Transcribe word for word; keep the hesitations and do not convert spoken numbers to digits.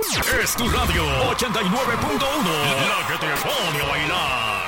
Es tu radio ochenta y nueve punto uno, la que te pone a bailar.